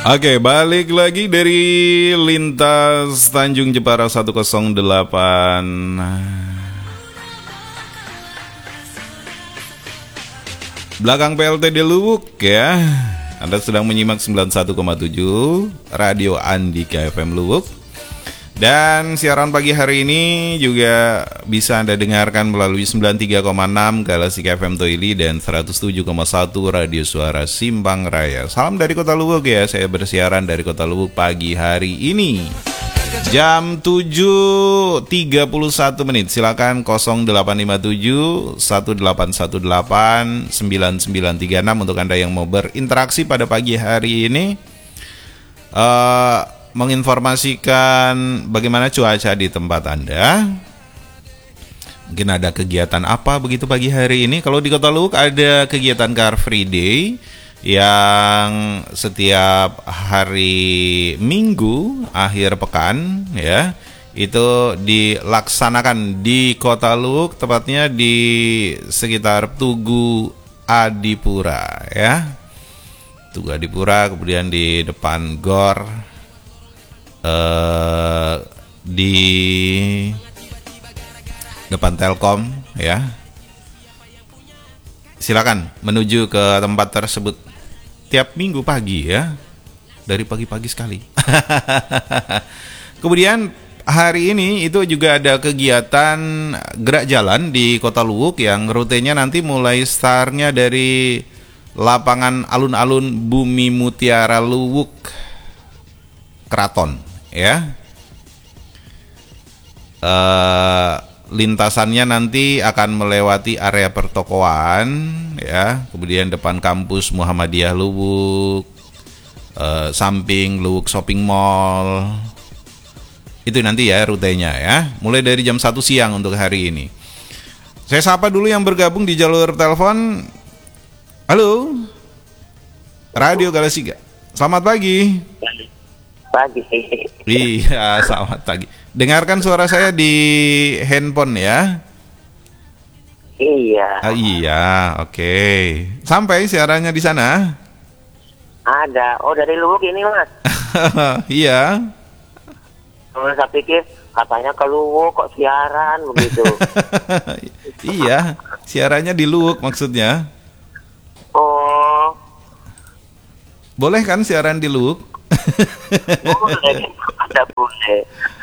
Oke, balik lagi dari lintas Tanjung Jepara 108. Belakang PLTD Luwuk ya. Anda sedang menyimak 91,7 Radio Andika FM Luwuk. Dan siaran pagi hari ini juga bisa Anda dengarkan melalui 93,6 Galaxy FM Toili dan 107,1 Radio Suara Simpang Raya. Salam dari Kota Luwuk ya, saya bersiaran dari Kota Luwuk pagi hari ini. Jam 7.31 menit. Silakan 0857 1818 9936 untuk Anda yang mau berinteraksi pada pagi hari ini. Menginformasikan bagaimana cuaca di tempat Anda. Mungkin ada kegiatan apa begitu pagi hari ini. Kalau di Kota Luwuk ada kegiatan Car Free Day yang setiap hari Minggu akhir pekan ya, itu dilaksanakan di Kota Luwuk, tepatnya di sekitar Tugu Adipura ya. Tugu Adipura, kemudian di depan GOR, di depan Telkom ya. Silakan menuju ke tempat tersebut tiap minggu pagi ya, dari pagi-pagi sekali. Kemudian hari ini itu juga ada kegiatan gerak jalan di Kota Luwuk yang rutenya nanti mulai startnya dari lapangan alun-alun Bumi Mutiara Luwuk Keraton ya. Lintasannya nanti akan melewati area pertokoan ya, kemudian depan kampus Muhammadiyah Luwuk, samping Luwuk Shopping Mall. Itu nanti ya rutenya ya, mulai dari jam 1 siang untuk hari ini. Saya sapa dulu yang bergabung di jalur telepon. Halo, Radio Galasiga, selamat pagi. Pagi. Iya, selamat pagi. Dengarkan suara saya di handphone ya. Iya. Iya, oke. Sampai siarannya di sana? Ada. Oh, dari Luwuk ini, Mas. Iya. Saya pikir katanya ke Luwuk kok siaran begitu. Iya, siarannya di Luwuk maksudnya. Oh. Boleh kan siaran di Luwuk? Boleh. Ada boleh.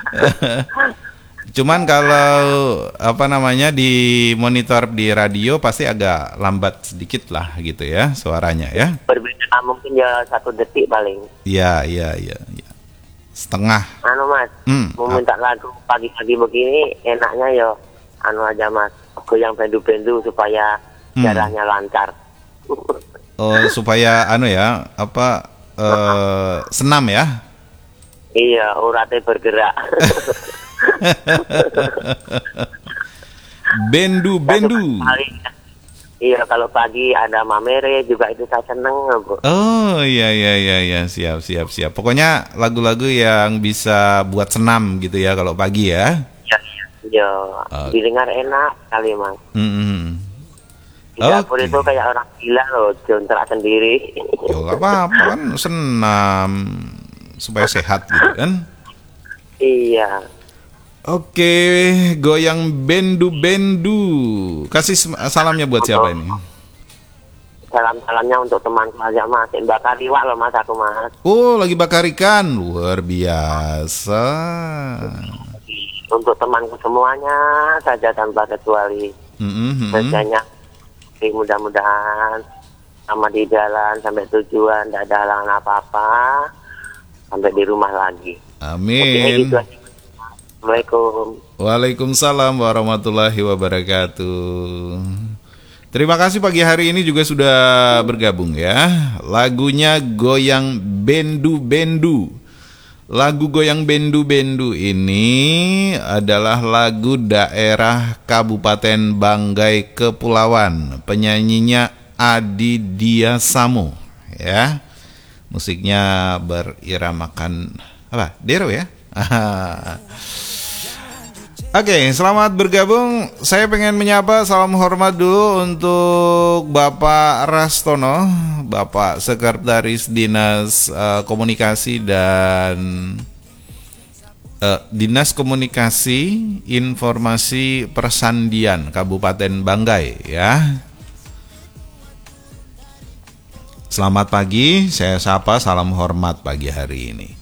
Cuman kalau di monitor di radio pasti agak lambat sedikit lah gitu ya suaranya ya. Berbeda mungkin ya 1 detik paling. Iya. Setengah. Mas, mau minta lagu pagi-pagi begini enaknya ya aja Mas. Goyang bendu-bendu supaya darahnya lancar. Oh, supaya senam ya. Iya, uratnya bergerak. Bendu. Iya, kalau pagi ada mamere juga itu saya seneng, Bu. Oh, iya, siap. Pokoknya lagu-lagu yang bisa buat senam gitu ya kalau pagi ya. Iya. Didengar enak kali, Mas. Di dapur itu kayak orang gila loh, jontrak sendiri. Yo, gak apa-apa kan, senam supaya sehat gitu kan. Iya. Oke, goyang bendu. Kasih salamnya buat siapa ini? Salam-salamnya untuk teman aja Mas. Bakar iwak loh Mas, aku Mas. Oh, lagi bakar ikan. Luar biasa. Untuk temanku semuanya saja tanpa kecuali. Biasanya mudah-mudahan sama di jalan sampai tujuan, tidak ada halangan apa-apa, sampai di rumah lagi. Amin. Gitu. Assalamualaikum. Waalaikumsalam warahmatullahi wabarakatuh. Terima kasih pagi hari ini juga sudah bergabung ya. Lagunya Goyang Bendu. Lagu Goyang Bendu ini adalah lagu daerah Kabupaten Banggai Kepulauan. Penyanyinya Adi Diasamo ya. Musiknya beriramakan Dero ya. Oke, selamat bergabung. Saya pengen menyapa salam hormat dulu untuk Bapak Rastono, Bapak Sekretaris Dinas Komunikasi dan Dinas Komunikasi Informasi Persandian Kabupaten Banggai ya. Selamat pagi, saya sapa salam hormat pagi hari ini.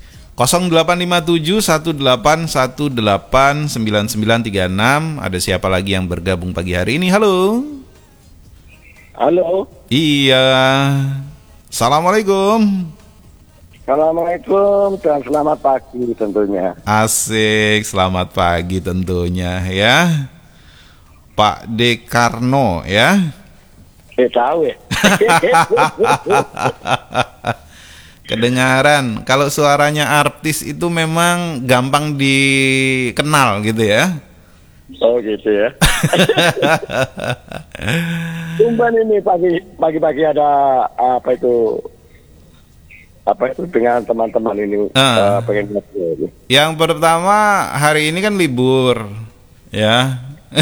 085718189936. Ada siapa lagi yang bergabung pagi hari ini? Halo. Halo. Iya. Assalamualaikum. Assalamualaikum dan selamat pagi tentunya. Asik, selamat pagi tentunya ya. Pak Dekarno ya. Tahu ya. Kedengaran, kalau suaranya artis itu memang gampang dikenal gitu ya. Oh gitu ya. Tumben ini pagi-pagi ada apa itu dengan teman-teman ini pengen ngobrol. Yang pertama hari ini kan libur ya.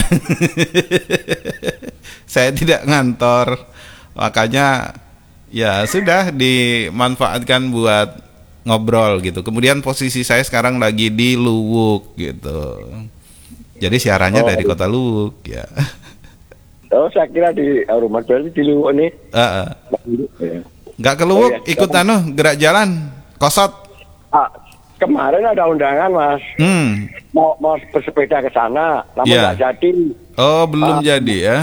Saya tidak ngantor, makanya ya sudah dimanfaatkan buat ngobrol gitu. Kemudian posisi saya sekarang lagi di Luwuk gitu. Jadi siarannya dari kota Luwuk ya. Oh saya kira di rumah berarti di Luwuk nih. Nggak ke Luwuk, ikut gerak jalan Kosot. Kemarin ada undangan Mas. Mau bersepeda ke sana, namun nggak jadi. Oh belum jadi ya.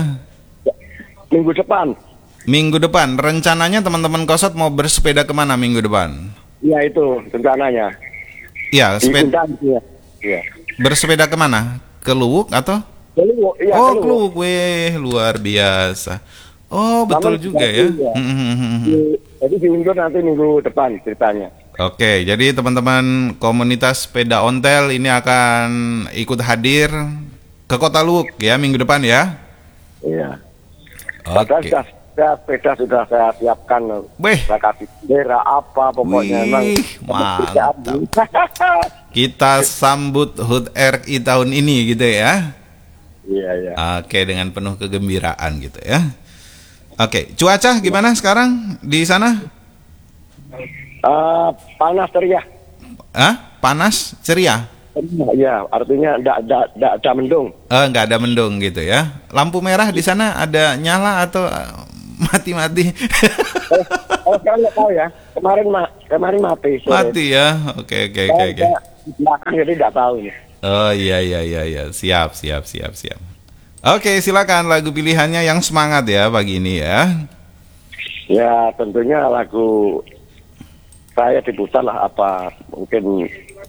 Minggu depan rencananya teman-teman Kosot mau bersepeda kemana minggu depan? Ya itu rencananya. Ya sepeda. Ya. Bersepeda kemana? Ke Luwuk atau? Ke Luwuk. Iya, oh ke Luwuk, luar biasa. Oh betul juga ya. Jadi diundur nanti minggu depan ceritanya. Oke, jadi teman-teman komunitas sepeda ontel ini akan ikut hadir ke Kota Luwuk ya minggu depan ya. Iya. Oke. Sepeda sudah saya siapkan. Kasih bendera apa pokoknya. Mantap. Kita sambut HUT RI tahun ini gitu ya. Iya. Oke, dengan penuh kegembiraan gitu ya. Oke, cuaca gimana sekarang di sana? Panas ceria. Panas ceria? Iya, artinya enggak ada mendung. Enggak ada mendung gitu ya. Lampu merah di sana ada nyala atau mati-mati? Sekarang nggak tahu ya. Kemarin mati. Mati ya. Oke. Belakang jadi nggak tahu ya. Oh iya. Siap. Oke, silakan lagu pilihannya yang semangat ya pagi ini ya. Ya, tentunya lagu saya diputar lah apa mungkin.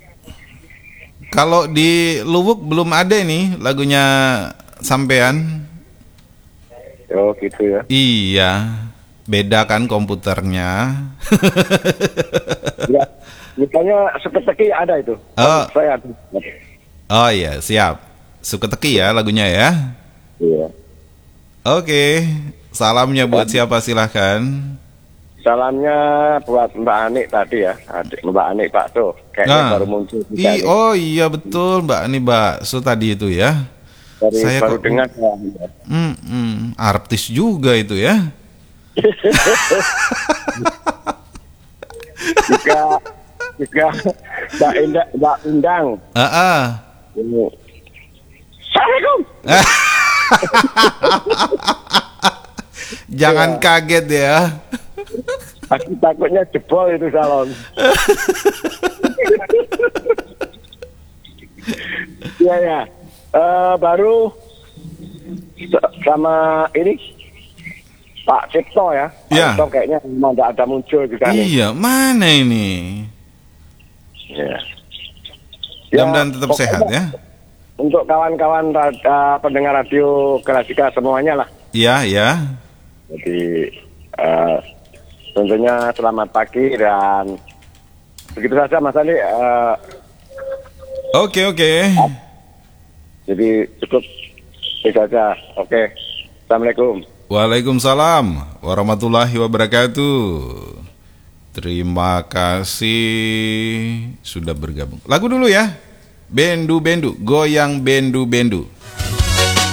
Kalau di Luwuk belum ada nih lagunya sampean. Oh gitu ya. Iya. Beda kan komputernya. Ya, misalnya Suketeki ada itu. Saya ada. Oh iya, siap. Suketeki ya lagunya ya. Iya. Oke. Salamnya buat siapa silahkan. Salamnya buat Mbak Anik tadi ya. Mbak Anik Pak So. Kayaknya baru muncul. Oh iya betul Mbak Anik Bakso tadi itu ya. Saya baru dengar. Artis juga itu ya. juga Mbak Undang. Assalamualaikum. Jangan kaget ya. Aku takutnya jebol itu salon. Ya. Baru sama ini Pak Cipto ya. Pak Cipto kayaknya memang tidak ada muncul juga. Iya, mana ini? Ya. Mudah-mudahan tetap sehat ya. Untuk kawan-kawan pendengar radio Klasika semuanya lah. Iya. Jadi tentunya selamat pagi dan begitu saja Mas Ali. Oke. Jadi cukup itu saja. Oke. Assalamualaikum. Waalaikumsalam warahmatullahi wabarakatuh. Terima kasih sudah bergabung. Lagu dulu ya. Bendu-bendu, goyang bendu-bendu.